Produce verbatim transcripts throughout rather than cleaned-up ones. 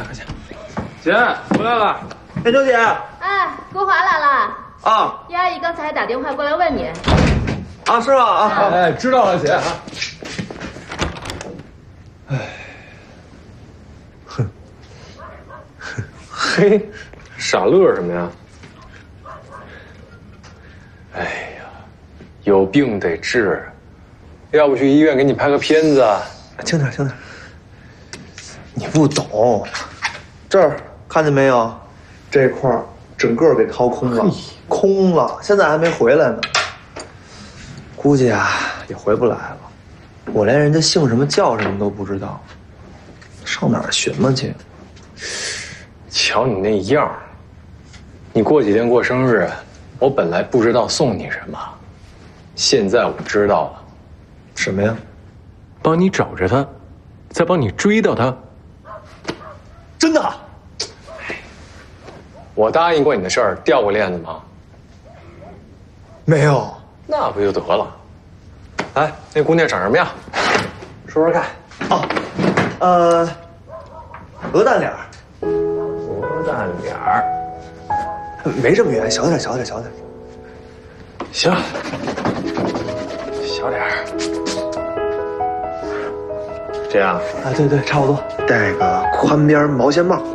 快去！ 姐，回来了。 哎，周姐。 哎，郭华来了。 啊。 叶阿姨刚才还打电话过来问你。 啊，是吗？啊。 哎，知道了，姐啊。 哎。哼。嘿，傻乐什么呀？哎呀，有病得治，要不去医院给你拍个片子？ 轻点，轻点。你不懂，这儿看见没有？这块儿整个给掏空了，空了，现在还没回来呢。估计啊，也回不来了。我连人家姓什么叫什么都不知道，上哪儿寻摸去？ 瞧你那样儿，你过几天过生日，我本来不知道送你什么，现在我知道了。 什么呀？ 帮你找着他，再帮你追到他。 真的？ 我答应过你的事儿，掉过链子吗？ 没有。 那不就得了？哎，那姑娘长什么样？说说看。 哦，呃，鹅蛋脸儿。 鹅蛋脸儿， 没这么圆，小点，小点，小点。 行，小点儿。这样啊，对对，差不多。戴个宽边毛线帽。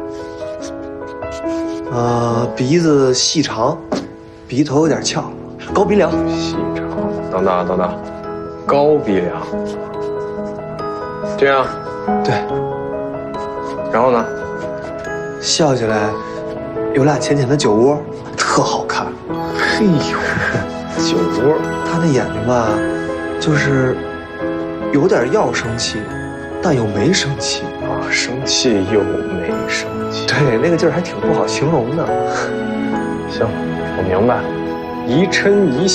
呃，鼻子细长，鼻头有点翘，高鼻梁。 细长，等等等等，高鼻梁。这样， 对。 然后呢？ 笑起来有俩浅浅的酒窝，特好看。 嘿呦，酒窝。 他那眼睛吧，就是有点要生气，但又没生气啊，生气又没生气。 对，那个劲儿还挺不好形容的。 行，我明白，宜嗔宜